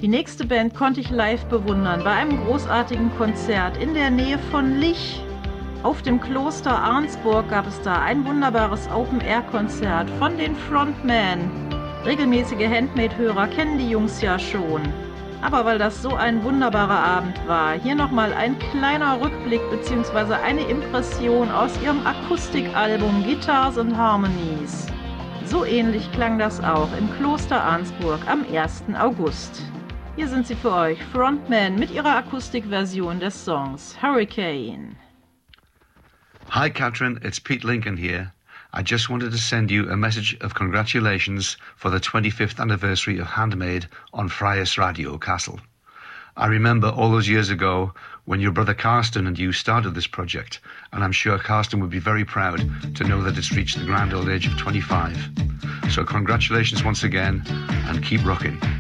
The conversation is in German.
Die nächste Band konnte ich live bewundern bei einem großartigen Konzert in der Nähe von Lich. Auf dem Kloster Arnsburg gab es da ein wunderbares Open-Air-Konzert von den Frontmen. Regelmäßige Handmade-Hörer kennen die Jungs ja schon. Aber weil das so ein wunderbarer Abend war, hier nochmal ein kleiner Rückblick bzw. eine Impression aus ihrem Akustikalbum Guitars and Harmonies. So ähnlich klang das auch im Kloster Arnsburg am 1. August. Hier sind sie für euch, Frontmen, mit ihrer Akustikversion des Songs Hurricane. Hi Katrin, it's Pete Lincoln here. I just wanted to send you a message of congratulations for the 25th anniversary of Handmade on Friars Radio Castle. I remember all those years ago when your brother Carsten and you started this project, and I'm sure Carsten would be very proud to know that it's reached the grand old age of 25. So congratulations once again, and keep rocking.